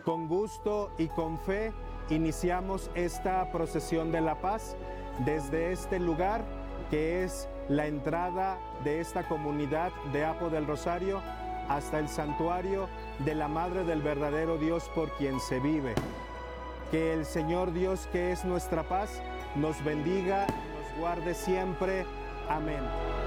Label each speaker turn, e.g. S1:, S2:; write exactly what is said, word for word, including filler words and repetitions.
S1: Con gusto y con fe iniciamos esta procesión de la paz desde este lugar que es la entrada de esta comunidad de Apo del Rosario hasta el santuario de la Madre del verdadero Dios por quien se vive. Que el Señor Dios, que es nuestra paz, nos bendiga y nos guarde siempre. Amén.